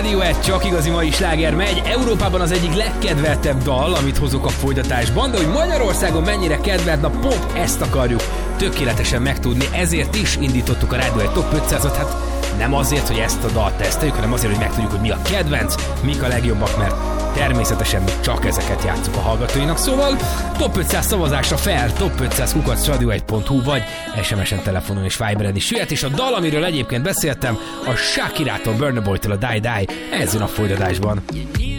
Radio 1, csak igazi mai sláger megy. Európában az egyik legkedveltebb dal, amit hozok a folytatásban, de hogy Magyarországon mennyire kedvelt, na pont ezt akarjuk tökéletesen megtudni, ezért is indítottuk a Radio 1 Top 500-at, hát nem azért, hogy ezt a dalt teszteljük, hanem azért, hogy megtudjuk, hogy mi a kedvenc, mik a legjobbak, mert természetesen mi csak ezeket játszuk a hallgatóinak. Szóval Top 500 szavazásra fel, Top 500 @radio1.hu vagy SMS-en, telefonon és Viberen is jöhet, és a dal, amiről egyébként beszéltem, a Shakirától, Burna Boytól a Die Die, ez jön a folytatásban.